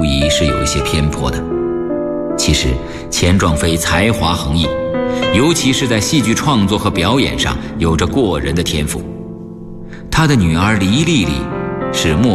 无疑是有一些偏颇的。其实钱壮飞才华横溢，尤其是在戏剧创作和表演上有着过人的天赋。他的女儿黎丽丽是